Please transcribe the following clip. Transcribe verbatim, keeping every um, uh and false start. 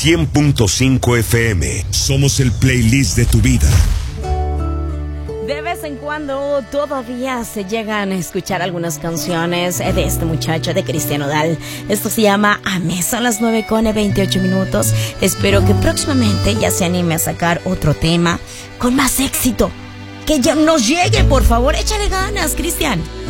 cien punto cinco F M. Somos el playlist de tu vida. De vez en cuando todavía se llegan a escuchar algunas canciones de este muchacho, de Cristian Nodal. Esto se llama Amé. Son las nueve con veintiocho minutos. Espero que próximamente ya se anime a sacar otro tema con más éxito. Que ya nos llegue, por favor. Échale ganas, Cristian.